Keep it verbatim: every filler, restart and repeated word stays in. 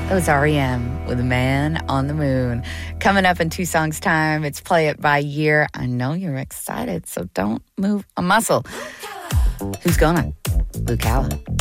That was R E M with Man on the Moon. Coming up in two songs' time, it's Play It By Year. I know you're excited, so don't move a muscle. Who's gonna? Luke Calla.